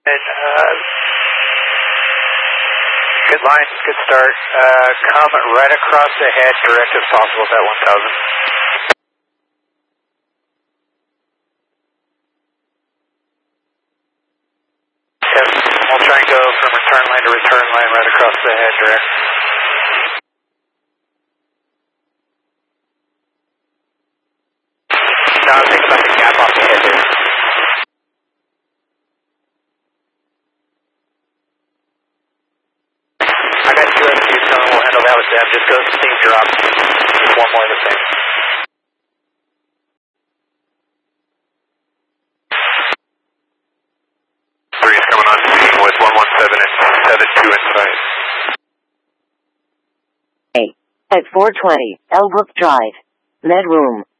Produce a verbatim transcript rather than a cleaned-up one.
And, uh, good line, good start. Uh, come right across the head, direct as possible at one thousand. Yep, we'll try and go from return line to return line right across the head, direct. Now think about the gap off the head there. I got two S Qs coming, we'll handle that with them. Just go steam drop. Just one more of the same. Three is coming on scene with one one seven and seven two inside. Hey, at four twenty, Elbrook Drive, Med Room.